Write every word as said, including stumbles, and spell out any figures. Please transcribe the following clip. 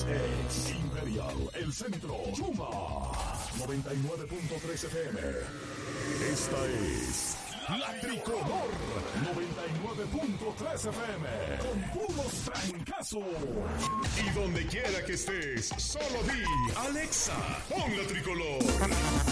es Imperial, el centro, Chuma, noventa y nueve punto tres F M. Esta es La Tricolor, noventa y nueve punto tres F M, con puros trancazos. Y donde quiera que estés, solo di, Alexa, pon La Tricolor.